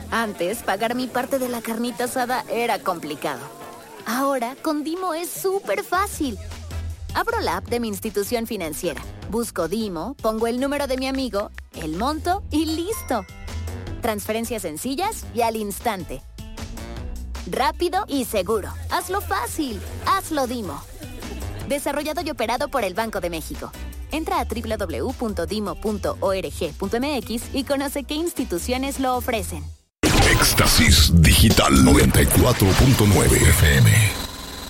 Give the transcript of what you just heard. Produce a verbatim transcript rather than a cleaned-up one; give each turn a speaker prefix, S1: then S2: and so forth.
S1: Antes, pagar mi parte de la carnita asada era complicado. Ahora, con Dimo es súper fácil. Abro la app de mi institución financiera, busco Dimo, pongo el número de mi amigo, el monto y ¡listo! Transferencias sencillas y al instante. Rápido y seguro. Hazlo fácil. Hazlo Dimo. Desarrollado y operado por el Banco de México. Entra a doble u doble u doble u punto dimo punto org punto m x y conoce qué instituciones lo ofrecen.
S2: Éxtasis Digital noventa y cuatro punto nueve F M.